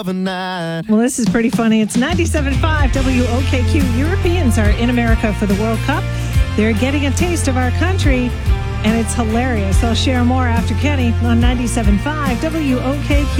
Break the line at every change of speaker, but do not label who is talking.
of a night.
Well, this is pretty funny. It's 97.5 WOKQ. Europeans are in America for the World Cup. They're getting a taste of our country, and it's hilarious. I'll share more after Kenny on 97.5 WOKQ.